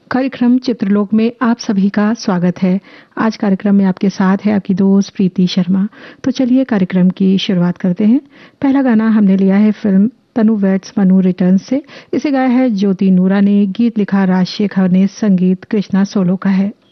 कार्यक्रम चित्रलोक में आप सभी का स्वागत है। आज कार्यक्रम में आपके साथ है आपकी दोस्त प्रीति शर्मा। तो चलिए कार्यक्रम की शुरुआत करते हैं। पहला गाना हमने लिया है फिल्म तनु वेड्स मनु रिटर्न्स से। इसे गाया है ज्योति नूरा ने, गीत लिखा राजशेखर ने, संगीत कृष्णा सोलो का है।